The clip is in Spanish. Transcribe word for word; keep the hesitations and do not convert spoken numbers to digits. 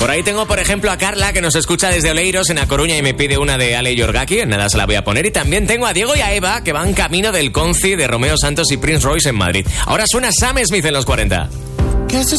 Por ahí tengo, por ejemplo, a Carla, que nos escucha desde Oleiros, en A Coruña, y me pide una de Ale Yorgaki. En nada se la voy a poner. Y también tengo a Diego y a Eva, que van camino del Conci de Romeo Santos y Prince Royce en Madrid. Ahora suena Sam Smith en los cuarenta. Guess